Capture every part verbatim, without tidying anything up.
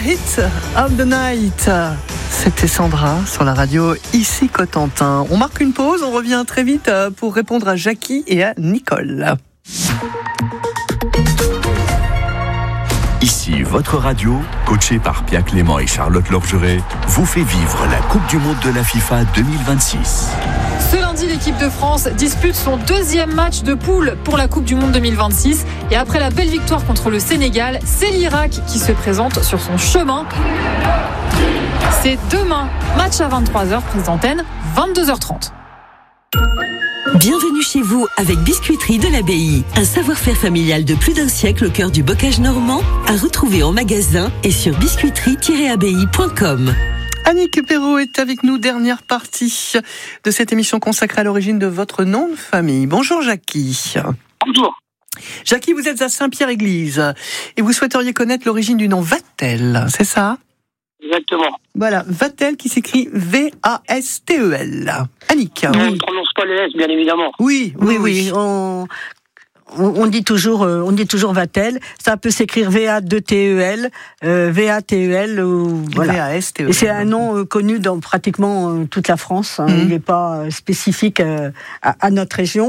Hit of the Night. C'était Sandra sur la radio, ici Cotentin. On marque une pause, on revient très vite pour répondre à Jackie et à Nicole. Ici votre radio, coachée par Pia Clément et Charlotte Lorgeret, vous fait vivre la Coupe du Monde de la FIFA deux mille vingt-six. Ce lundi, l'équipe de France dispute son deuxième match de poule pour la Coupe du Monde deux mille vingt-six. Et après la belle victoire contre le Sénégal, c'est l'Irak qui se présente sur son chemin. C'est demain, match à vingt-trois heures, prise d'antenne, vingt-deux heures trente. Bienvenue chez vous avec Biscuiterie de l'Abbaye. Un savoir-faire familial de plus d'un siècle au cœur du bocage normand, à retrouver en magasin et sur biscuiterie tiret abbaye point com. Annick Perrault est avec nous, dernière partie de cette émission consacrée à l'origine de votre nom de famille. Bonjour Jackie. Bonjour. Jackie, vous êtes à Saint-Pierre-Église et vous souhaiteriez connaître l'origine du nom Vatel, c'est ça ? Exactement. Voilà, Vatel qui s'écrit V A S T E L. Annick. On ne prononce pas les S, bien évidemment. Oui, oui, oui. oui. On, on, on dit toujours, on dit toujours Vatel. Ça peut s'écrire V A deux T E L, euh, V A T E L, ou voilà. V A S T E L. Et c'est un nom euh, connu dans pratiquement euh, toute la France. Hein. Mmh. Il n'est pas euh, spécifique euh, à, à notre région.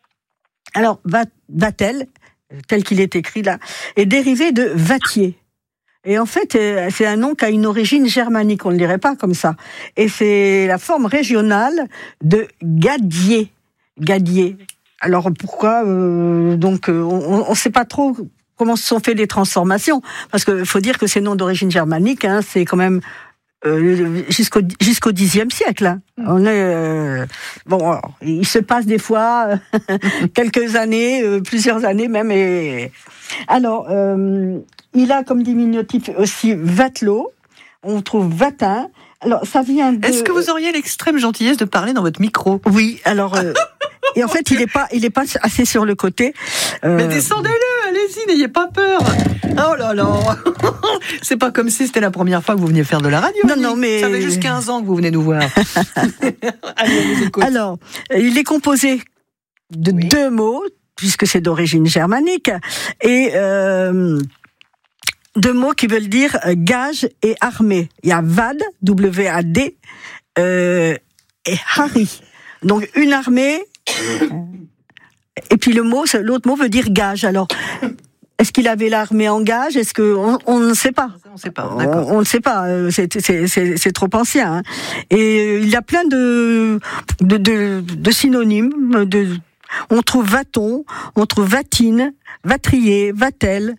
Alors, Vatel, tel qu'il est écrit là, est dérivé de Vatier. Et en fait, c'est un nom qui a une origine germanique, on ne le dirait pas comme ça. Et c'est la forme régionale de Gadier. Gadier. Alors pourquoi euh, donc euh, on ne sait pas trop comment se sont fait les transformations, parce qu'il faut dire que ces noms d'origine germanique, hein, c'est quand même euh, jusqu'au jusqu'au dixième siècle. Hein. On est euh, bon, alors, il se passe des fois euh, quelques années, euh, plusieurs années même. Et alors. Euh, Il a comme diminutif aussi Vatelot, on trouve Vatin. Alors ça vient de... Est-ce que vous auriez l'extrême gentillesse de parler dans votre micro ? Oui, alors... Euh... Et en fait, il est pas, il est pas assez sur le côté. Euh... Mais descendez-le, allez-y, n'ayez pas peur. Oh là là, c'est pas comme si c'était la première fois que vous veniez faire de la radio. Non, non, mais ça fait juste quinze ans que vous venez nous voir. Allez, on vous écoute. Alors, il est composé de oui. deux mots, puisque c'est d'origine germanique, et euh, deux mots qui veulent dire gage et armée. Il y a Vad, W A D, euh, et Harry. Donc une armée. Et puis le mot, l'autre mot veut dire gage. Alors, est-ce qu'il avait l'armée en gage ? Est-ce que on, on ne sait pas. On ne sait pas. D'accord. On, on ne sait pas. C'est, c'est, c'est, c'est trop ancien. Hein. Et il y a plein de de, de, de synonymes. De, on trouve Vaton, on trouve Vatine, Vatrier, Vatel.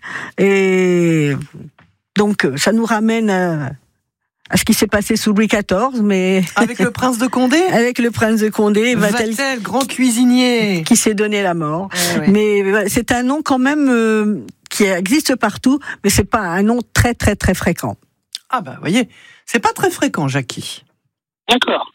Et donc ça nous ramène à, à ce qui s'est passé sous Louis quatorze, mais avec le prince de Condé, avec le prince de Condé, Vatel, Vatel grand cuisinier, qui s'est donné la mort. Eh oui. Mais c'est un nom quand même euh, qui existe partout, mais c'est pas un nom très très très fréquent. Ah bah, vous voyez, c'est pas très fréquent, Jackie. D'accord.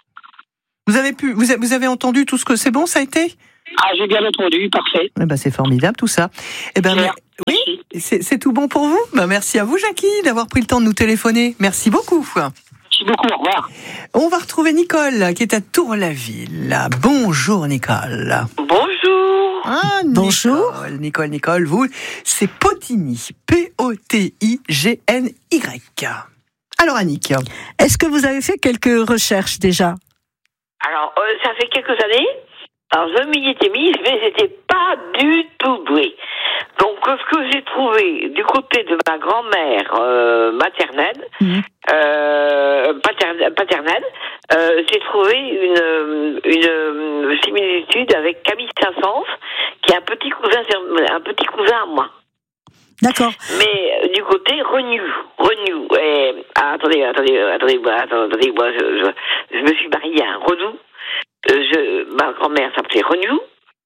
Vous avez pu, vous avez, vous avez entendu tout ce que c'est bon, ça a été ? Ah, j'ai bien entendu, parfait. Eh ben, c'est formidable tout ça. Eh ben, mais, oui, c'est, c'est tout bon pour vous. Ben, merci à vous, Jackie, d'avoir pris le temps de nous téléphoner. Merci beaucoup. Merci beaucoup, au revoir. On va retrouver Nicole, qui est à Tour-la-Ville. Bonjour, Nicole. Bonjour. Ah, Bonjour. Nicole, Nicole, Nicole, vous, c'est Potigny. P O T I G N Y. Alors, Annick. Est-ce que vous avez fait quelques recherches déjà ? Alors, euh, ça fait quelques années. Alors, je m'y étais mise, mais j'étais pas du tout douée. Donc, ce que j'ai trouvé du côté de ma grand-mère euh, maternelle, mmh. euh, paternelle, paternelle euh, j'ai trouvé une, une, une similitude avec Camille Saint-Saëns, qui est un petit cousin, un petit cousin à moi. D'accord. Mais euh, du côté Renew, Renew. Et, ah, attendez, attendez, attendez, attendez, moi, je, je, je me suis mariée à un Renew. Euh, je, ma grand-mère s'appelait Renew.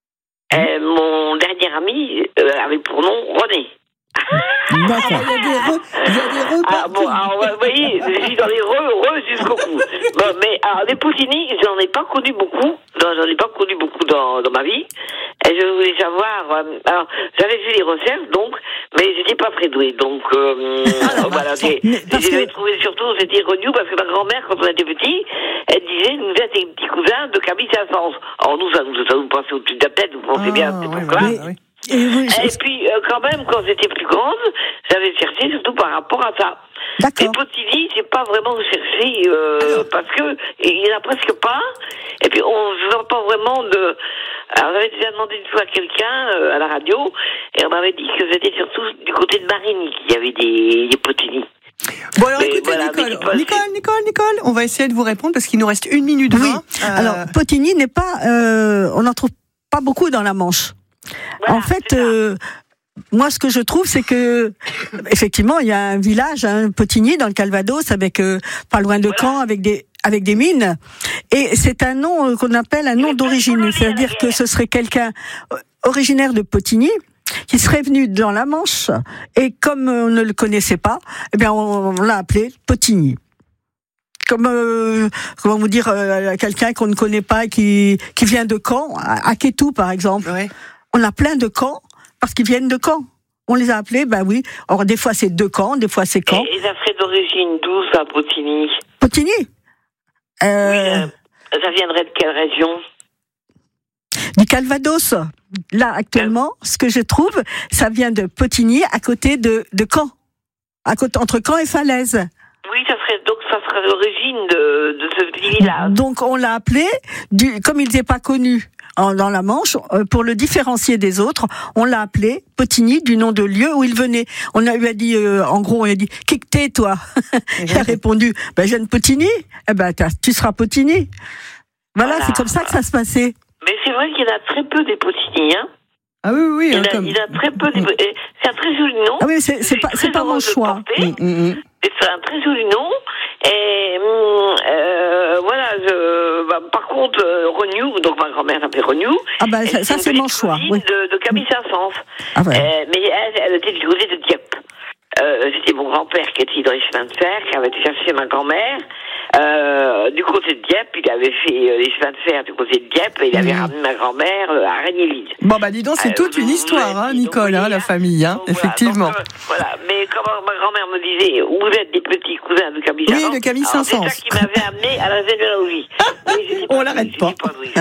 Et mon dernier ami euh, avait pour nom René. D'accord. Il y a des re, il y a des re ah, bon, alors, vous voyez, je suis dans les re, re jusqu'au cou. Bon, mais alors, des Poutini, j'en ai pas connu beaucoup. J'en ai pas connu beaucoup dans, dans ma vie. Et je voulais savoir. Euh, alors, j'avais fait les recherches, donc, mais j'étais pas très douée. Donc, euh, alors, voilà. J'ai, j'ai que... trouvé surtout, c'était Renew, parce que ma grand-mère, quand on était petit, elle disait, vous êtes des petits cousins de Camille Saint-Saëns. Alors, nous, ça nous, ça nous passait au-dessus de la tête, vous pensez ah, bien, c'est oui, pourquoi. Oui, oui. Et, oui, et puis, euh, quand même, quand j'étais plus grande, j'avais cherché surtout par rapport à ça. D'accord. Mais Potini, c'est pas vraiment recherché, euh, parce que il y en a presque pas. Et puis on ne voit pas vraiment de. Alors j'avais déjà demandé une fois à quelqu'un euh, à la radio, et on m'avait dit que c'était surtout du côté de Marigny qu'il y avait des, des Potini. Bon alors Mais écoutez voilà, Nicole, mais pas- Nicole, Nicole, Nicole, on va essayer de vous répondre parce qu'il nous reste une minute Oui. vingt. Euh, Alors, Potini n'est pas, euh, on n'en trouve pas beaucoup dans la Manche. Voilà, en fait, c'est ça. euh, moi, ce que je trouve, c'est que, effectivement, il y a un village, hein, Potini, dans le Calvados, avec euh, pas loin de Caen, avec des avec des mines, et c'est un nom euh, qu'on appelle un nom Mais d'origine, pas c'est-à-dire que colonial. ce serait quelqu'un euh, originaire de Potini qui serait venu dans la Manche, et comme on ne le connaissait pas, eh bien, on, on l'a appelé Potini. Comme euh, comment vous dire euh, quelqu'un qu'on ne connaît pas, qui qui vient de Caen, à, à Kétou par exemple. ouais. On a plein de Caen parce qu'ils viennent de Caen. On les a appelés, ben oui. Alors des fois c'est de Caen, des fois c'est Caen. Et, et ça serait d'origine d'où ça, Potini? Potini. Euh, Oui, euh, ça viendrait de quelle région? Du Calvados. Là actuellement, ce que je trouve, ça vient de Potini, à côté de de Caen, à côté entre Caen et Falaise. Oui, ça serait donc ça serait l'origine de, de ce petit village. Donc on l'a appelé, du, comme il n'était pas connu en, dans la Manche, euh, pour le différencier des autres, on l'a appelé Potini du nom de lieu où il venait. On a lui a dit, euh, en gros, on lui a dit, qui que t'es toi? Il a répondu, ben je viens de Potini. Eh ben t'as- tu seras Potini. Voilà, Voilà. c'est comme ça que ça se passait. Mais c'est vrai qu'il y en a très peu des Potini, hein. Ah oui, oui, Il y hein, en a, comme... il y en a très peu des. et C'est un très joli nom. Ah oui, c'est, Je c'est suis pas, très c'est pas mon heureuse de le choix. porter. Mm, mm, mm. Et c'est un très joli nom. Et hum, euh, voilà, je, bah, par contre, euh, Renew, donc ma grand-mère s'appelait Renew. Ah ben, ça, elle ça, était c'est une mon petite choix. cousine Oui. de, de Camille Saint-Saëns. Ah ouais. Euh, mais elle, elle était du côté de Dieppe. Euh, c'était mon grand-père qui était dans les chemins de fer, qui avait été chercher ma grand-mère. Euh, du côté de Dieppe, il avait fait euh, les chemins de fer du côté de Dieppe et il avait Mmh. ramené ma grand-mère euh, à Régnier-Lise. Bon bah dis donc, c'est Euh, toute une vous- histoire, vous hein, avez dit, Nicole, donc, hein, oui, la hein. famille, hein, Donc, voilà. effectivement. Donc, euh, voilà, mais comme ma grand-mère me disait, vous êtes des petits cousins de Camille Oui, Saint-Saëns. de Camille Alors, Saint-Saëns. C'est ça qui m'avait amené à la zénologie. On l'arrête pas.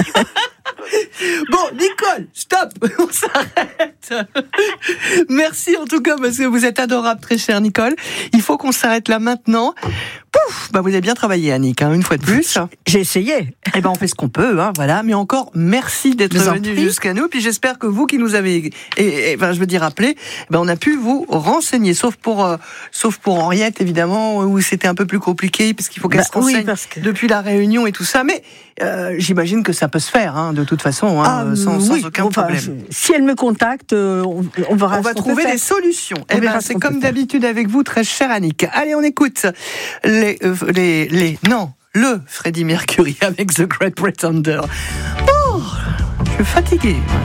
Bon, Nicole, stop, on s'arrête. Merci en tout cas parce que vous êtes adorable, très chère Nicole. Il faut qu'on s'arrête là maintenant. Pouf, bah vous avez bien travaillé, Annick, hein, une fois de plus. J'ai essayé. Eh ben on fait ce qu'on peut, hein, voilà. Mais encore, merci d'être Je vous en venu prie. jusqu'à nous. Puis j'espère que vous qui nous avez, et, et, enfin, je veux dire appelé, eh ben on a pu vous renseigner, sauf pour, euh, sauf pour Henriette évidemment, où c'était un peu plus compliqué parce qu'il faut qu'elle Bah se renseigne oui, parce que- depuis la Réunion et tout ça. Mais euh, j'imagine que ça peut se faire, hein, de toute façon, hein, Ah, sans, sans oui, aucun enfin, problème. je- si elle me contacte, euh, on, on verra. On va ce qu'on trouver peut des faire. solutions. On Eh ben, verra ce c'est qu'on comme peut faire. d'habitude avec vous, très chère Annick. Allez, on écoute les, euh, les, les, non, le Freddie Mercury avec The Great Pretender. Oh, je suis fatiguée.